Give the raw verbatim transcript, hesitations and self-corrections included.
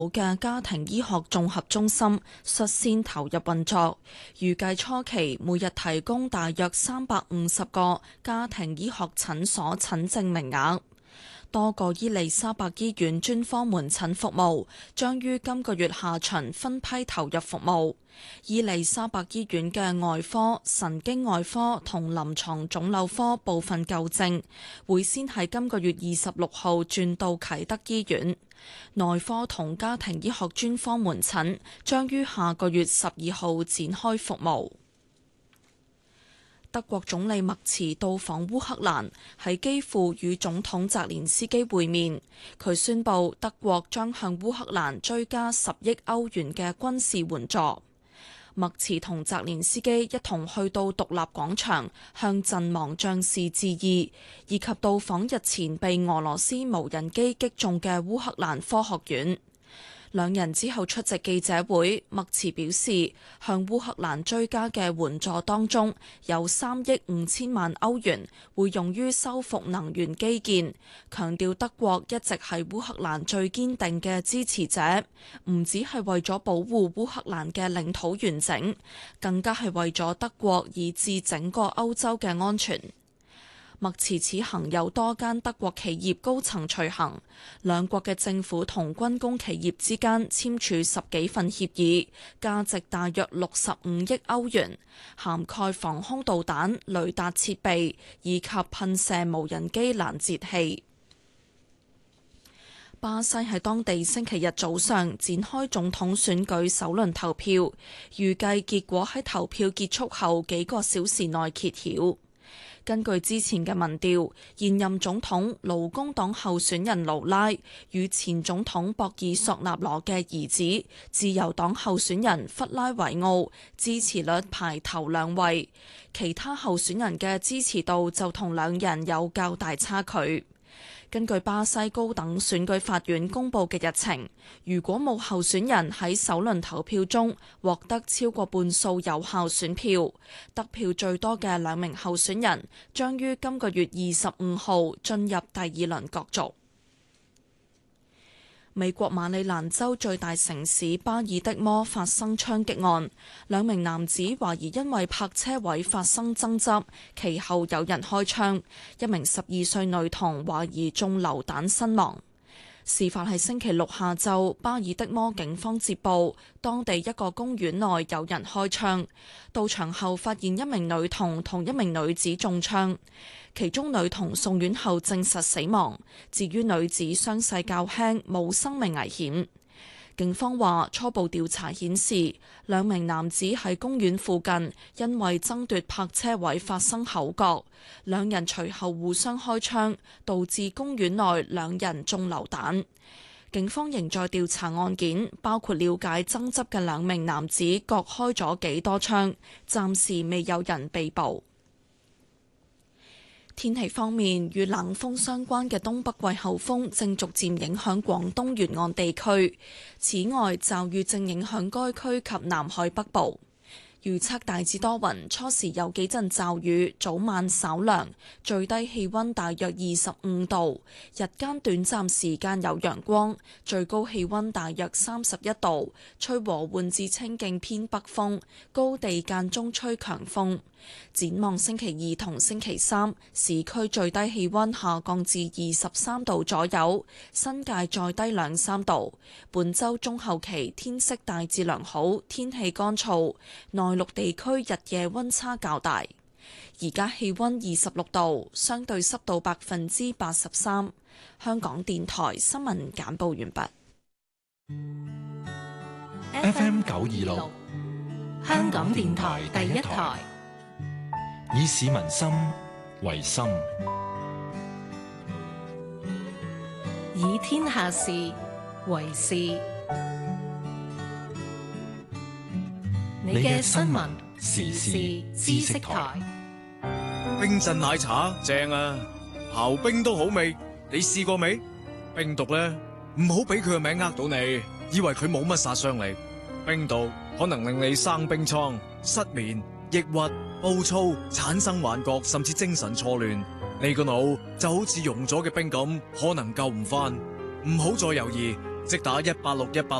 嘅家庭醫學綜合中心率先投入運作，預計初期每日提供大約三百五十個家庭醫學診所診症名額。多個伊利沙伯醫院專科門診服務將於今個月下旬分批投入服務。伊利沙伯醫院嘅外科、神經外科同臨床腫瘤科部分舊症會先喺今個月二十六號轉到啟德醫院。內科同家庭醫學專科門診將於下個月十二號展開服務。德國總理默茨到訪烏克蘭，喺基輔與總統澤連斯基會面。佢宣布德國將向烏克蘭追加十億歐元嘅軍事援助。默茨同澤連斯基一同去到獨立廣場向陣亡將士致意，以及到訪日前被俄羅斯無人機擊中嘅烏克蘭科學院。兩人之後出席記者會，默茨表示，向烏克蘭追加嘅援助當中有三億五千萬歐元會用於修復能源基建，強調德國一直係烏克蘭最堅定嘅支持者，唔只係為咗保護烏克蘭嘅領土完整，更加係為咗德國以至整個歐洲嘅安全。默茨此行有多間德國企業高層隨行，兩國嘅政府同軍工企業之間簽署十幾份協議，價值大約六十五億歐元，涵蓋防空導彈、雷達設備以及噴射無人機攔截器。巴西喺當地星期日早上展開總統選舉首輪投票，預計結果喺投票結束後幾個小時內揭曉。根據之前嘅民調，現任總統勞工黨候選人盧拉與前總統博爾索納羅嘅兒子自由黨候選人弗拉維奧支持率排頭兩位，其他候選人嘅支持度就同兩人有較大差距。根據巴西高等選舉法院公佈嘅日程，如果冇候選人喺首輪投票中獲得超過半數有效選票，得票最多嘅兩名候選人將於今個月二十五號進入第二輪角逐。美國馬里蘭州最大城市巴爾的摩發生槍擊案，兩名男子懷疑因為泊車位發生爭執，其後有人開槍，一名十二歲女童懷疑中流彈身亡。事發係星期六下晝，巴爾的摩警方接報，當地一個公園內有人開槍，到場後發現一名女童同一名女子中槍，其中女童送院後證實死亡，至於女子傷勢較輕，冇生命危險。警方話初步調查顯示，兩名男子喺公園附近因為爭奪泊車位發生口角，兩人隨後互相開槍，導致公園內兩人中流彈。警方仍在調查案件，包括了解爭執嘅兩名男子各開咗幾多槍，暫時未有人被捕。天氣方面，與冷鋒相關嘅東北季候風正逐漸影響廣東沿岸地區，此外，驟雨正影響該區及南海北部。預測大致多雲，初時有幾陣驟雨，早晚稍涼，最低氣溫大約二十五度，日間短暫時間有陽光，最高氣溫大約三十一度，吹和緩至清勁偏北風，高地間中吹強風。展望星期二同星期三，市區最低氣溫下降至二十三度左右，新界再低兩三度。本週中後期天色大致良好，天氣乾燥，內陸地區日夜溫差較大。而家氣溫二十六度，相對濕度百分之八十三。香港電台新聞簡報完畢。 F M 九二六， 香港電台第一台。 以市民心為心， 以天下事為事。你嘅新聞時事知識台。 冰鎮奶茶正啊，刨冰都好味，你試過未？冰毒咧，唔好俾佢個名呃到你，以為佢冇乜殺傷力。冰毒可能令你生冰瘡、失眠、抑鬱、暴躁，產生幻覺，甚至精神錯亂。你個腦就好似溶咗嘅冰咁，可能救唔返。唔好再猶豫， 即打一八六一八